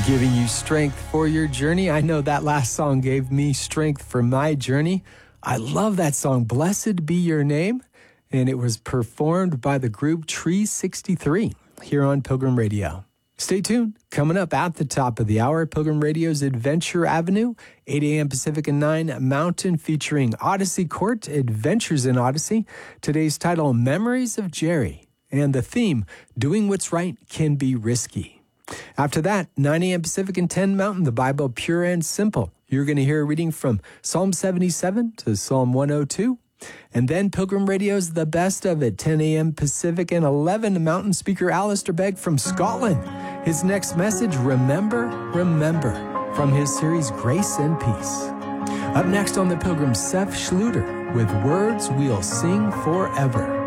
Giving you strength for your journey. I know that last song gave me strength for my journey. I love that song, Blessed Be Your Name. And it was performed by the group Tree 63 here on Pilgrim Radio. Stay tuned. Coming up at the top of the hour, Pilgrim Radio's Adventure Avenue, 8 a.m. Pacific and 9 Mountain, featuring Odyssey Court, Adventures in Odyssey. Today's title, Memories of Jerry. And the theme, Doing What's Right Can Be Risky. After that, 9 a.m. Pacific and 10 Mountain, the Bible Pure and Simple. You're going to hear a reading from Psalm 77 to Psalm 102. And then Pilgrim Radio's The Best of It, 10 a.m. Pacific and 11 Mountain, speaker Alistair Begg from Scotland. His next message, Remember, Remember, from his series Grace and Peace. Up next on the Pilgrim, Seth Schluter with Words We'll Sing Forever.